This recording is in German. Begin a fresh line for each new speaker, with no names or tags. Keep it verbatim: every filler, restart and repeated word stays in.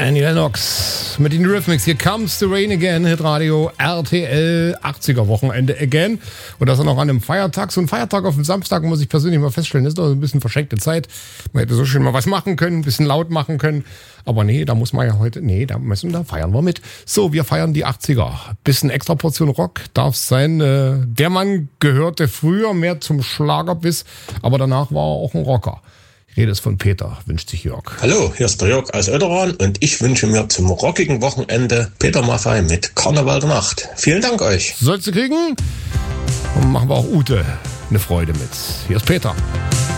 Annie Lennox mit den Rhythmics. Here comes the rain again. Hitradio R T L achtziger Wochenende again. Und das auch noch an einem Feiertag. So ein Feiertag auf dem Samstag, muss ich persönlich mal feststellen, ist doch ein bisschen verschenkte Zeit. Man hätte so schön mal was machen können, ein bisschen laut machen können. Aber nee, da muss man ja heute, nee, da müssen, da feiern wir mit. So, wir feiern die achtziger. Bisschen extra Portion Rock darf sein. Äh, der Mann gehörte früher mehr zum Schlagerbiss, aber danach war er auch ein Rocker. Ich rede es von Peter, wünscht sich Jörg.
Hallo, hier ist der Jörg aus Oederan und ich wünsche mir zum rockigen Wochenende Peter Maffay mit Karneval der Nacht. Vielen Dank euch.
Sollst du kriegen? Und machen wir auch Ute eine Freude mit. Hier ist Peter.